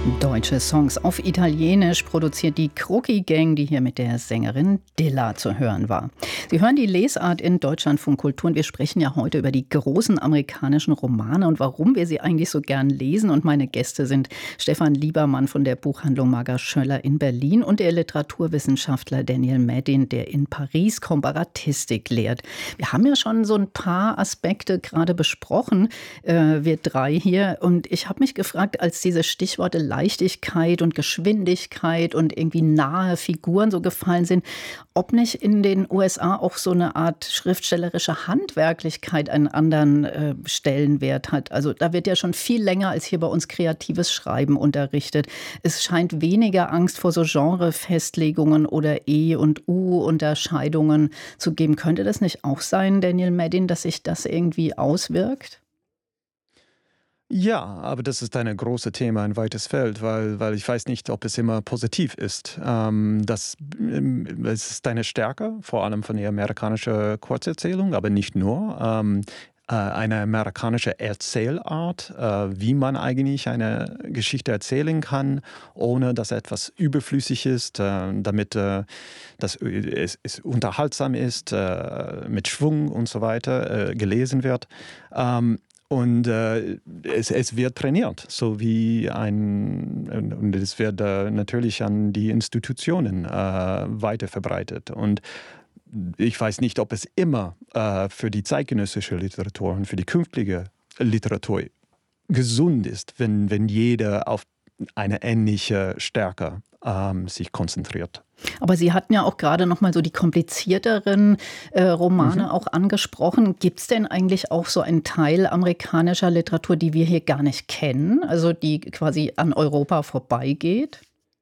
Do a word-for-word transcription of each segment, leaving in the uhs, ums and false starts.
Deutsche Songs auf Italienisch produziert die Crocchi Gang, die hier mit der Sängerin Dilla zu hören war. Sie hören die Lesart in Deutschlandfunk Kultur und wir sprechen ja heute über die großen amerikanischen Romane und warum wir sie eigentlich so gern lesen. Und meine Gäste sind Stefan Liebermann von der Buchhandlung Marga Schöller in Berlin und der Literaturwissenschaftler Daniel Maddin, der in Paris Komparatistik lehrt. Wir haben ja schon so ein paar Aspekte gerade besprochen, äh, wir drei hier. Und ich habe mich gefragt, als diese Stichworte Leichtigkeit und Geschwindigkeit und irgendwie nahe Figuren so gefallen sind, ob nicht in den U S A auch so eine Art schriftstellerische Handwerklichkeit einen anderen äh, Stellenwert hat. Also da wird ja schon viel länger als hier bei uns kreatives Schreiben unterrichtet. Es scheint weniger Angst vor so Genrefestlegungen oder E- und U-Unterscheidungen zu geben. Könnte das nicht auch sein, Daniel Maddin, dass sich das irgendwie auswirkt? Ja, aber das ist ein großes Thema, ein weites Feld, weil, weil ich weiß nicht, ob es immer positiv ist. Ähm, das, ähm, es ist eine Stärke, vor allem von der amerikanischen Kurzerzählung, aber nicht nur. Ähm, äh, eine amerikanische Erzählart, äh, wie man eigentlich eine Geschichte erzählen kann, ohne dass etwas überflüssig ist, äh, damit äh, das, es, es unterhaltsam ist, äh, mit Schwung und so weiter äh, gelesen wird. Ähm, Und äh, es, es wird trainiert, so wie ein, und es wird äh, natürlich an die Institutionen äh, weiter verbreitet. Und ich weiß nicht, ob es immer äh, für die zeitgenössische Literatur und für die künftige Literatur gesund ist, wenn, wenn jeder auf eine ähnliche Stärke ähm, sich konzentriert. Aber Sie hatten ja auch gerade noch mal so die komplizierteren äh, Romane Mhm. auch angesprochen. Gibt es denn eigentlich auch so einen Teil amerikanischer Literatur, die wir hier gar nicht kennen, also die quasi an Europa vorbeigeht?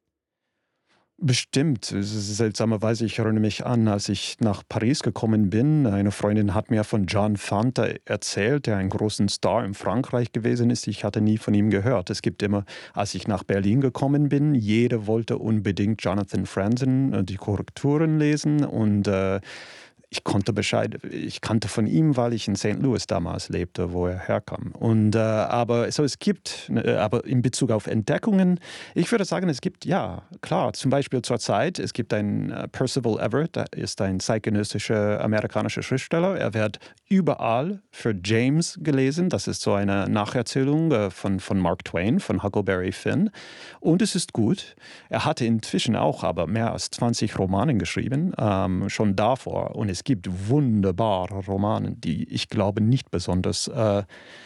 Bestimmt. Es ist seltsamerweise, ich erinnere mich an, als ich nach Paris gekommen bin. Eine Freundin hat mir von John Fante erzählt, der ein großer Star in Frankreich gewesen ist. Ich hatte nie von ihm gehört. Es gibt immer, als ich nach Berlin gekommen bin, jeder wollte unbedingt Jonathan Franzen, äh, die Korrekturen lesen. Und äh, ich konnte Bescheid, ich kannte von ihm, weil ich in Saint Louis damals lebte, wo er herkam. Und, äh, aber so, es gibt, äh, aber in Bezug auf Entdeckungen, ich würde sagen, es gibt, ja, klar, zum Beispiel zur Zeit, es gibt einen äh, Percival Everett, der ist ein zeitgenössischer amerikanischer Schriftsteller. Er wird überall für James gelesen. Das ist so eine Nacherzählung äh, von, von Mark Twain, von Huckleberry Finn. Und es ist gut. Er hatte inzwischen auch aber mehr als zwanzig Romane geschrieben, ähm, schon davor. Und es gibt wunderbare Romane, die ich glaube nicht besonders äh,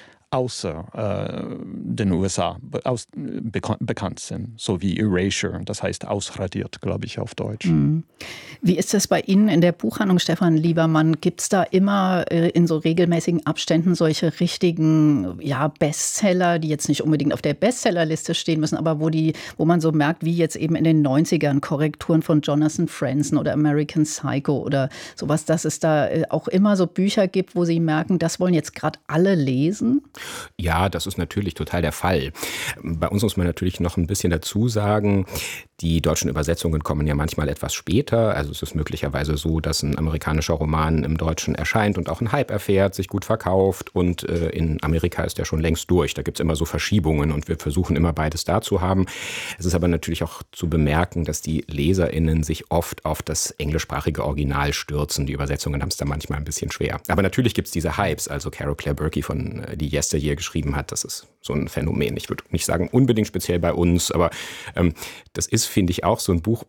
außer äh, den U S A be aus, beka bekannt sind, so wie Erasure, das heißt ausradiert, glaube ich, auf Deutsch. Mhm. Wie ist das bei Ihnen in der Buchhandlung, Stefan Liebermann? Gibt es da immer äh, in so regelmäßigen Abständen solche richtigen, ja, Bestseller, die jetzt nicht unbedingt auf der Bestsellerliste stehen müssen, aber wo die, wo man so merkt, wie jetzt eben in den neunzigern Korrekturen von Jonathan Franzen oder American Psycho oder sowas, dass es da äh, auch immer so Bücher gibt, wo Sie merken, das wollen jetzt gerade alle lesen? Ja, das ist natürlich total der Fall. Bei uns muss man natürlich noch ein bisschen dazu sagen, die deutschen Übersetzungen kommen ja manchmal etwas später. Also es ist möglicherweise so, dass ein amerikanischer Roman im Deutschen erscheint und auch einen Hype erfährt, sich gut verkauft. Und äh, in Amerika ist der schon längst durch. Da gibt es immer so Verschiebungen und wir versuchen immer beides da zu haben. Es ist aber natürlich auch zu bemerken, dass die LeserInnen sich oft auf das englischsprachige Original stürzen. Die Übersetzungen haben es da manchmal ein bisschen schwer. Aber natürlich gibt es diese Hypes. Also Carol Claire Berkey, von die Yesteryear geschrieben hat, das ist so ein Phänomen. Ich würde nicht sagen unbedingt speziell bei uns, aber ähm, das ist, finde ich, auch so ein Buch,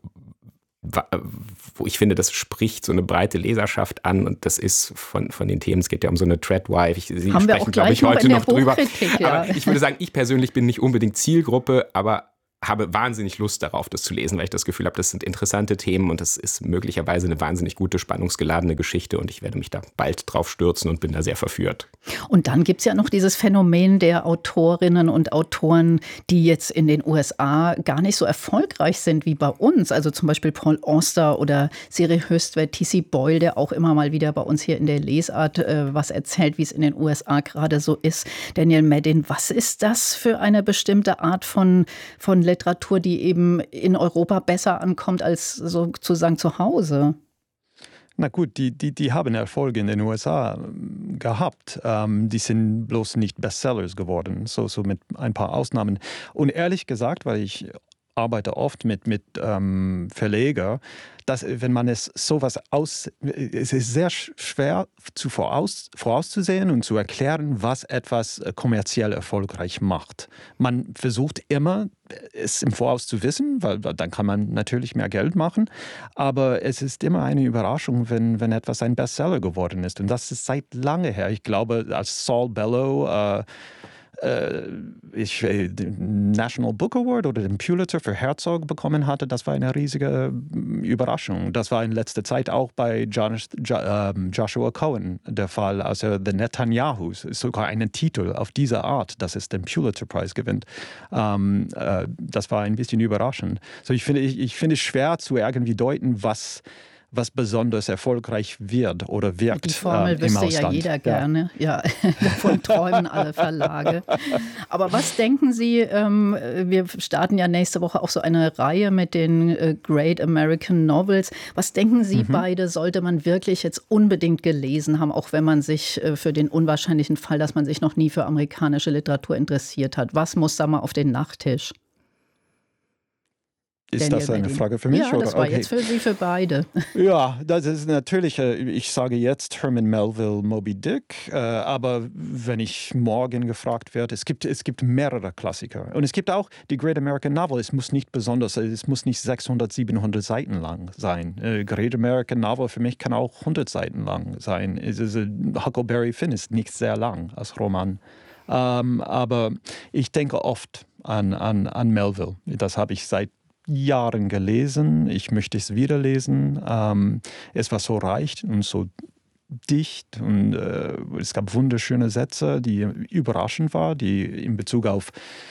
wo ich finde, das spricht so eine breite Leserschaft an und das ist von, von den Themen, es geht ja um so eine Treadwife, ich, Sie Haben sprechen, glaube ich, heute noch drüber. Ja. Aber ich würde sagen, ich persönlich bin nicht unbedingt Zielgruppe, aber habe wahnsinnig Lust darauf, das zu lesen, weil ich das Gefühl habe, das sind interessante Themen und das ist möglicherweise eine wahnsinnig gute, spannungsgeladene Geschichte und ich werde mich da bald drauf stürzen und bin da sehr verführt. Und dann gibt es ja noch dieses Phänomen der Autorinnen und Autoren, die jetzt in den U S A gar nicht so erfolgreich sind wie bei uns. Also zum Beispiel Paul Auster oder Siri Hustvedt, T C Boyle, der auch immer mal wieder bei uns hier in der Lesart äh, was erzählt, wie es in den U S A gerade so ist. Daniel Maddin, was ist das für eine bestimmte Art von, von Literatur, die eben in Europa besser ankommt als sozusagen zu Hause? Na gut, die, die, die haben Erfolge in den U S A gehabt. Ähm, die sind bloß nicht Bestsellers geworden, so, so mit ein paar Ausnahmen. Und ehrlich gesagt, weil ich arbeite oft mit, mit ähm, Verleger, dass wenn man es sowas aus, es ist sehr schwer zu voraus, vorauszusehen und zu erklären, was etwas kommerziell erfolgreich macht. Man versucht immer, es im Voraus zu wissen, weil dann kann man natürlich mehr Geld machen. Aber es ist immer eine Überraschung, wenn, wenn etwas ein Bestseller geworden ist. Und das ist seit lange her. Ich glaube, als Saul Bellow äh, ich den National Book Award oder den Pulitzer für Herzog bekommen hatte, das war eine riesige Überraschung. Das war in letzter Zeit auch bei Joshua Cohen der Fall, als er The Netanyahus, sogar einen Titel auf diese Art, dass es den Pulitzer-Preis gewinnt. Das war ein bisschen überraschend. So, ich finde, ich, ich finde es schwer zu irgendwie deuten, was was besonders erfolgreich wird oder wirkt. Die Formel ähm, wüsste im ja Ausland. jeder gerne. Ja. Ja, davon träumen alle Verlage. Aber was denken Sie, ähm, wir starten ja nächste Woche auch so eine Reihe mit den äh, Great American Novels. Was denken Sie mhm. beide, sollte man wirklich jetzt unbedingt gelesen haben, auch wenn man sich äh, für den unwahrscheinlichen Fall, dass man sich noch nie für amerikanische Literatur interessiert hat? Was muss da mal auf den Nachttisch? Ist Daniel das eine Medin. Frage für mich? Ja, das oder? war Okay. jetzt für Sie, für beide. Ja, das ist natürlich, ich sage jetzt Herman Melville, Moby Dick, aber wenn ich morgen gefragt werde, es gibt, es gibt mehrere Klassiker. Und es gibt auch die Great American Novel, es muss nicht besonders, es muss nicht sechshundert, siebenhundert Seiten lang sein. Great American Novel für mich kann auch hundert Seiten lang sein. Huckleberry Finn ist nicht sehr lang als Roman. Aber ich denke oft an, an, an Melville. Das habe ich seit Jahren gelesen. Ich möchte es wieder lesen. Ähm, es war so reich und so dicht und äh, es gab wunderschöne Sätze, die überraschend waren, die in Bezug auf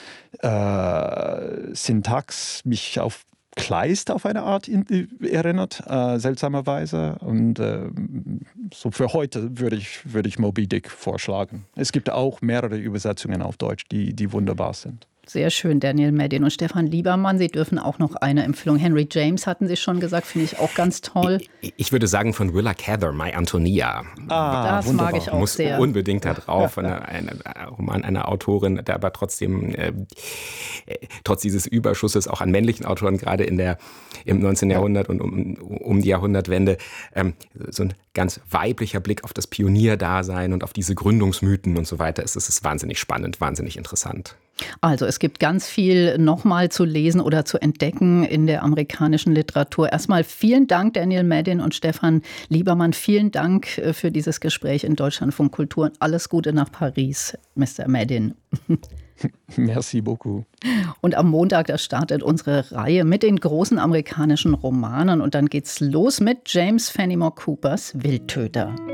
äh, Syntax mich auf Kleist auf eine Art in, erinnert, äh, seltsamerweise. Und äh, so für heute würde ich, würde ich Moby Dick vorschlagen. Es gibt auch mehrere Übersetzungen auf Deutsch, die, die wunderbar sind. Sehr schön, Daniel Medin und Stefan Liebermann. Sie dürfen auch noch eine Empfehlung. Henry James hatten Sie schon gesagt, finde ich auch ganz toll. Ich, ich würde sagen von Willa Cather, My Antonia. Ah, das wunderbar. Mag ich auch Muss sehr. Unbedingt da drauf. Eine, eine, ein Roman einer Autorin, der aber trotzdem, äh, trotz dieses Überschusses auch an männlichen Autoren, gerade in der, im neunzehnten Jahrhundert und um, um die Jahrhundertwende, ähm, so ein ganz weiblicher Blick auf das Pionierdasein und auf diese Gründungsmythen und so weiter ist. Es ist wahnsinnig spannend, wahnsinnig interessant. Also es gibt ganz viel nochmal zu lesen oder zu entdecken in der amerikanischen Literatur. Erstmal vielen Dank, Daniel Medin und Stefan Liebermann. Vielen Dank für dieses Gespräch in Deutschlandfunk Kultur. Alles Gute nach Paris, Mister Medin. Merci beaucoup. Und am Montag, da startet unsere Reihe mit den großen amerikanischen Romanen. Und dann geht's los mit James Fenimore Coopers Wildtöter.